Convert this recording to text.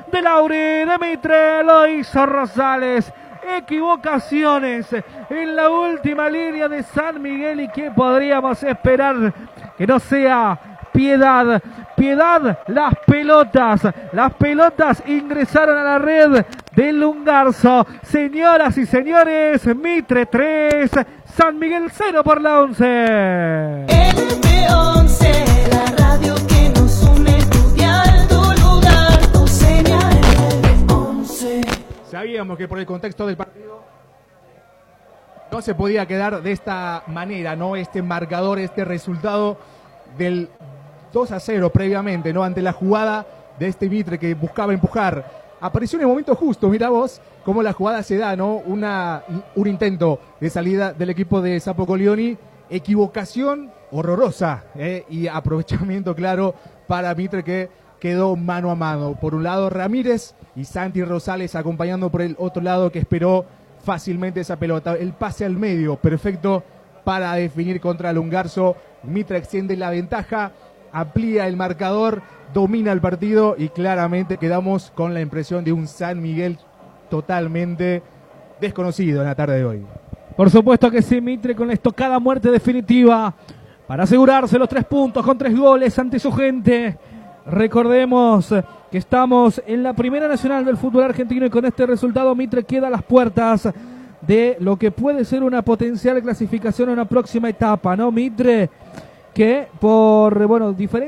de Lauri, de Mitre, lo hizo Rosales. Equivocaciones en la última línea de San Miguel, y que podríamos esperar que no sea Piedad. Piedad, las pelotas ingresaron a la red del Lungarzo. Señoras y señores, Mitre 3, San Miguel 0 por la 11. LB11, la radio que nos une, tu dial, tu lugar, tu señal. LB11. Sabíamos que por el contexto del partido no se podía quedar de esta manera, ¿no? Este marcador, este resultado del 2-0 previamente, ¿no? Ante la jugada de este Mitre que buscaba empujar. Apareció en el momento justo, mirá vos cómo la jugada se da, ¿no? Un intento de salida del equipo de Sapo Colioni, equivocación horrorosa, y aprovechamiento claro para Mitre, que quedó mano a mano. Por un lado Ramírez y Santi Rosales acompañando por el otro lado, que esperó fácilmente esa pelota. El pase al medio, perfecto para definir contra Lungarzo. Mitre extiende la ventaja, amplía el marcador, domina el partido, y claramente quedamos con la impresión de un San Miguel totalmente desconocido en la tarde de hoy. Por supuesto que sí, Mitre con la estocada muerte definitiva para asegurarse los 3 puntos con 3 goles ante su gente. Recordemos que estamos en la Primera Nacional del fútbol argentino, y con este resultado Mitre queda a las puertas de lo que puede ser una potencial clasificación a una próxima etapa, ¿no? Mitre que por, diferencia